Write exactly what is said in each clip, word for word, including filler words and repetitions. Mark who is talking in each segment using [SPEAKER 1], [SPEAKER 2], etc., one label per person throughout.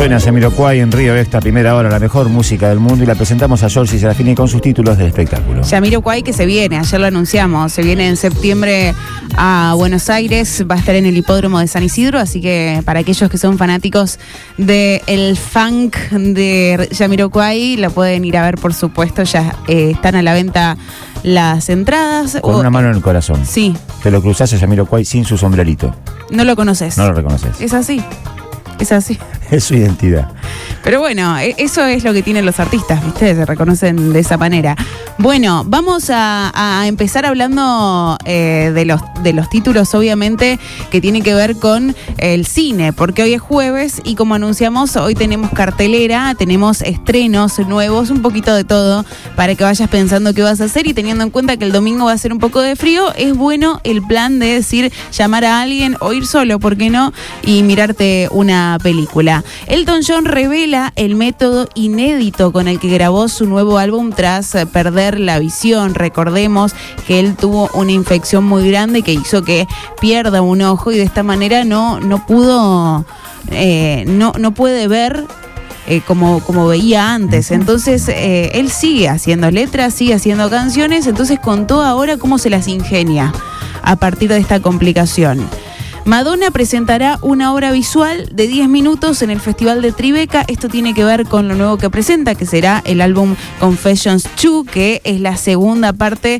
[SPEAKER 1] Suena Jamiroquai en Río Esta, primera hora, la mejor música del mundo, y la presentamos a Giorgi Serafini con sus títulos del espectáculo.
[SPEAKER 2] Jamiroquai, que se viene, ayer lo anunciamos, se viene en septiembre a Buenos Aires, va a estar en el hipódromo de San Isidro, así que para aquellos que son fanáticos del funk de Jamiroquai, la pueden ir a ver, por supuesto, ya eh, están a la venta las entradas.
[SPEAKER 1] Con
[SPEAKER 2] o,
[SPEAKER 1] una mano en el corazón.
[SPEAKER 2] Sí.
[SPEAKER 1] Te lo cruzás a Jamiroquai sin su sombrerito.
[SPEAKER 2] No lo conoces.
[SPEAKER 1] No lo reconoces.
[SPEAKER 2] Es así. Es así.
[SPEAKER 1] Es su identidad.
[SPEAKER 2] Pero bueno, eso es lo que tienen los artistas, ¿viste? Se reconocen de esa manera. Bueno, vamos a, a empezar hablando eh, de los de los títulos, obviamente, que tienen que ver con el cine, porque hoy es jueves y como anunciamos, hoy tenemos cartelera, tenemos estrenos nuevos, un poquito de todo, para que vayas pensando qué vas a hacer, y teniendo en cuenta que el domingo va a ser un poco de frío, es bueno el plan de decir, llamar a alguien o ir solo, ¿por qué no? Y mirarte una película. Elton John revela el método inédito con el que grabó su nuevo álbum tras perder la visión. Recordemos que él tuvo una infección muy grande que hizo que pierda un ojo y de esta manera no, no pudo, eh, no, no puede ver eh, como, como veía antes. Entonces eh, él sigue haciendo letras, sigue haciendo canciones, entonces contó ahora cómo se las ingenia a partir de esta complicación. Madonna presentará una obra visual de diez minutos en el Festival de Tribeca. Esto tiene que ver con lo nuevo que presenta, que será el álbum Confessions dos, que es la segunda parte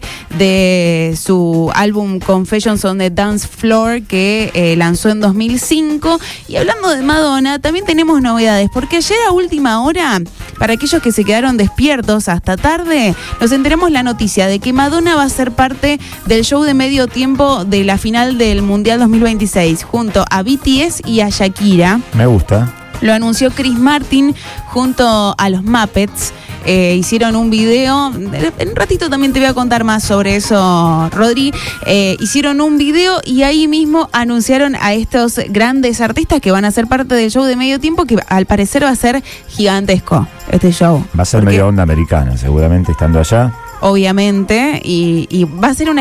[SPEAKER 2] de su álbum Confessions on the Dance Floor, que eh, lanzó en dos mil cinco. Y hablando de Madonna, también tenemos novedades, porque ayer a última hora, para aquellos que se quedaron despiertos hasta tarde, nos enteramos la noticia de que Madonna va a ser parte del show de medio tiempo de la final del Mundial dos mil veintiséis, junto a B T S y a Shakira.
[SPEAKER 1] Me gusta.
[SPEAKER 2] Lo anunció Chris Martin junto a los Muppets. Eh, hicieron un video, en un ratito también te voy a contar más sobre eso, Rodri. Eh, hicieron un video y ahí mismo anunciaron a estos grandes artistas que van a ser parte del show de medio tiempo, que al parecer va a ser gigantesco este show.
[SPEAKER 1] Va a ser medio onda americana, seguramente, estando allá.
[SPEAKER 2] Obviamente, y, y va a ser una